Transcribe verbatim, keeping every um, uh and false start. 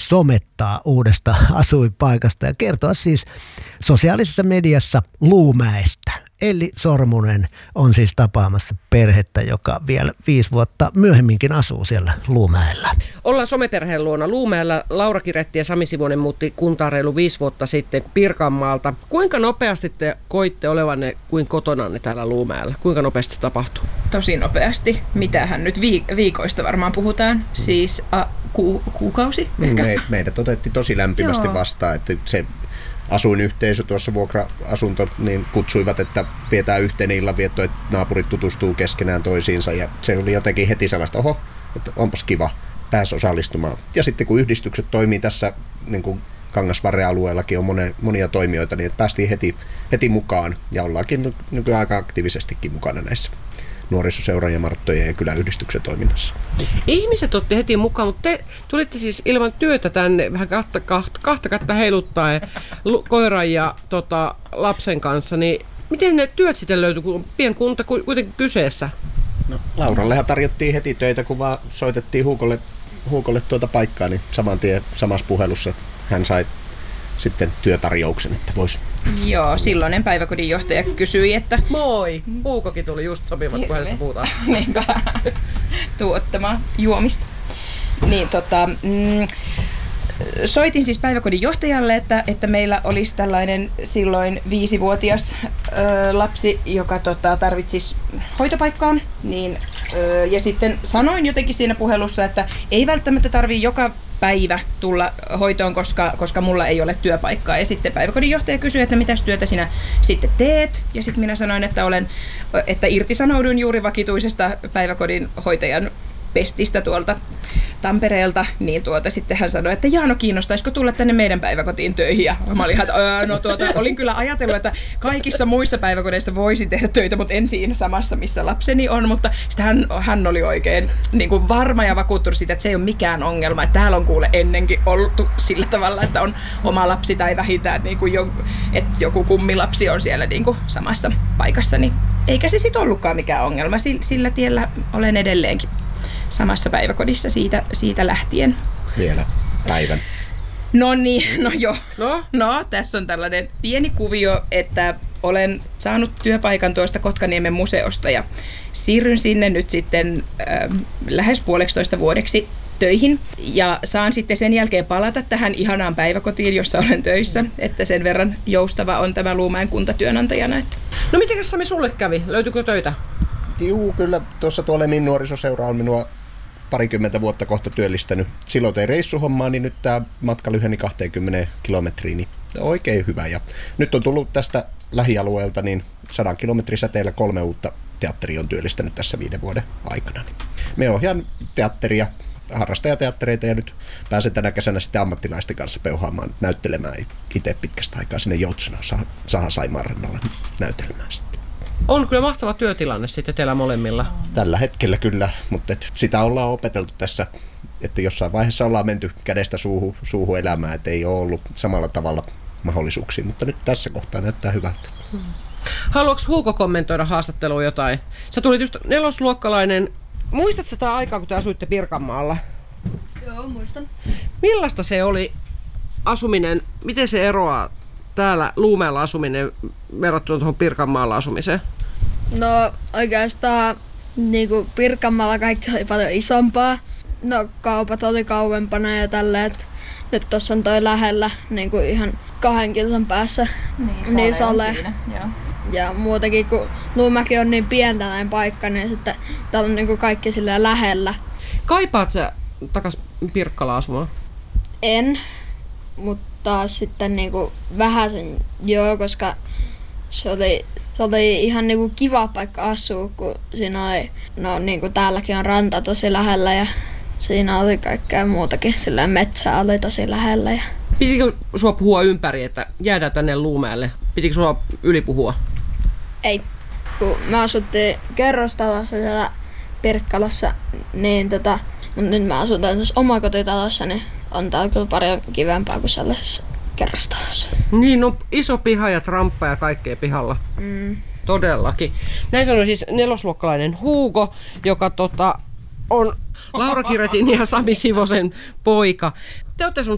somettaa uudesta asuinpaikasta ja kertoa siis sosiaalisessa mediassa Luumäestä. Elli Sormunen on siis tapaamassa perhettä, joka vielä viisi vuotta myöhemminkin asuu siellä Luumäellä. Ollaan someperheen luona Luumäellä. Laura Kiretti ja Sami Sivonen muutti kuntaan reilu viisi vuotta sitten Pirkanmaalta. Kuinka nopeasti te koitte olevanne kuin kotonanne täällä Luumäellä? Kuinka nopeasti se tapahtuu? Tosi nopeasti. Mitähän nyt viik- viikoista varmaan puhutaan? Siis a, ku- kuukausi ehkä? Me, meidät otettiin tosi lämpimästi Joo. vastaan, että se asuinyhteisö tuossa vuokra-asunto niin kutsuivat, että pidetään yhteen illanvietto, että naapurit tutustuu keskenään toisiinsa ja se oli jotenkin heti sellaista, oho, että onpas kiva, pääsi osallistumaan. Ja sitten kun yhdistykset toimii tässä, niin kuin Kangasvarren alueellakin on monia, monia toimijoita, niin päästiin heti, heti mukaan ja ollaankin nykyään aika aktiivisestikin mukana näissä nuorisoseuran ja Marttojen ja kyläyhdistyksen toiminnassa. Ihmiset otti heti mukaan, mutta te tulitte siis ilman työtä tänne vähän kahta, kahta, kahta katta heiluttaa ja koiran ja tota, lapsen kanssa, niin miten ne työt sitten löytyi, kun on pienkunta kuitenkin kyseessä? No, Laurallehan tarjottiin heti töitä, kun vaan soitettiin Huukolle, Huukolle tuota paikkaa, niin saman tien samassa puhelussa hän sai sitten työtarjouksen, että voisi. Joo, silloinen päiväkodin johtaja kysyi, että moi, Huukokin tuli just sopivat, kun hänestä puhutaan. Niinpä, tuottamaan juomista. Niin tota, mm, soitin siis päiväkodin johtajalle, että, että meillä olisi tällainen silloin viisivuotias ö, lapsi, joka tota, tarvitsisi hoitopaikkaa. Niin, ö, ja sitten sanoin jotenkin siinä puhelussa, että ei välttämättä tarvitse joka päivä tulla hoitoon, koska, koska mulla ei ole työpaikkaa. Ja sitten päiväkodin johtaja kysyi, että mitäs työtä sinä sitten teet. Ja sitten minä sanoin, että, olen, että irtisanoudun juuri vakituisesta päiväkodin hoitajan pestistä tuolta Tampereelta, niin tuota, sitten hän sanoi, että Jaano, kiinnostaisiko tulla tänne meidän päiväkotiin töihin? Ja mä olin, että öö, no tuota, olin kyllä ajatellut, että kaikissa muissa päiväkodeissa voisi tehdä töitä, mutta en siinä samassa, missä lapseni on, mutta sitten hän, hän oli oikein niin kuin varma ja vakuuttunut siitä, että se ei ole mikään ongelma, että täällä on kuule ennenkin ollut sillä tavalla, että on oma lapsi tai vähintään, niin kuin jo, että joku kummilapsi on siellä niin kuin samassa paikassa, niin eikä se sitten ollutkaan mikään ongelma, sillä tiellä olen edelleenkin samassa päiväkodissa siitä, siitä lähtien. Vielä päivän. No niin, no joo. No? No, tässä on tällainen pieni kuvio, että olen saanut työpaikan tuosta Kotkaniemen museosta ja siirryn sinne nyt sitten äh, lähes puoleksitoista vuodeksi töihin ja saan sitten sen jälkeen palata tähän ihanaan päiväkotiin, jossa olen töissä, että sen verran joustava on tämä Luumäen kunta työnantajana. Että. No miten Sami sulle kävi? Löytyykö töitä? Juu, kyllä tuossa tuo Lemin nuorisoseura on minua parikymmentä vuotta kohta työllistänyt. Silloin tein reissuhommaa, niin nyt tämä matka lyheni kaksikymmentä kilometriä, niin oikein hyvä. Ja nyt on tullut tästä lähialueelta niin sadan kilometrin säteellä kolme uutta teatteria on työllistänyt tässä viiden vuoden aikana. Me ohjaan teatteria, harrastajateattereita ja nyt pääsen tänä kesänä sitten ammattilaisten kanssa peuhaamaan, näyttelemään itse pitkästä aikaa sinne Joutsenoon Saha Saimaan rannalla näytelemään sitten. On kyllä mahtava työtilanne sitten teillä molemmilla. Tällä hetkellä kyllä, mutta sitä ollaan opeteltu tässä, että jossain vaiheessa ollaan menty kädestä suuhun, suuhun elämään, että ei ole ollut samalla tavalla mahdollisuuksia, mutta nyt tässä kohtaa näyttää hyvältä. Hmm. Haluatko Huuko kommentoida haastatteluun jotain? Sä tulit just nelosluokkalainen. Muistatko sitä aikaa, kun te asuitte Pirkanmaalla? Joo, muistan. Millaista se oli asuminen? Miten se eroaa täällä Luumäellä asuminen verrattuna tuohon Pirkanmaalla asumiseen? No oikeastaan niin kuin Pirkanmaalla kaikki oli paljon isompaa. No kaupat oli kauempana ja tälleen, että nyt tuossa on toi lähellä niin kuin ihan kahden kilsan päässä. Niin, niin sale. Siinä, joo. Ja muutenkin kun Luumäki on niin pientä näin paikka, niin sitten täällä on niin kuin kaikki silleen lähellä. Kaipaat sä takas Pirkkalaan asumaan? En, mutta sitten niinku vähäsen joo, koska se oli, se oli ihan niinku kiva paikka asua, kun siinä oli, no niinku täälläkin on ranta tosi lähellä ja siinä oli kaikkea muutakin, sillä metsä oli tosi lähellä. Ja. Pitikö sua puhua ympäri, että jäädään tänne Luumäelle? Pitikö sua ylipuhua? Ei, kun me asuttiin kerrostalossa siellä Pirkkalassa, niin tota, mutta nyt mä asun tällaisessa omakotitalossa, niin on täällä kyllä paljon kivempaa kuin sellaisessa kerrostalossa. Niin, no iso piha ja tramppa ja kaikkea pihalla. Mm. Todellakin. Näin sanoi siis nelosluokkalainen Hugo, joka tota, on Laura Kiretin ja Sami Sivosen poika. Te olette sun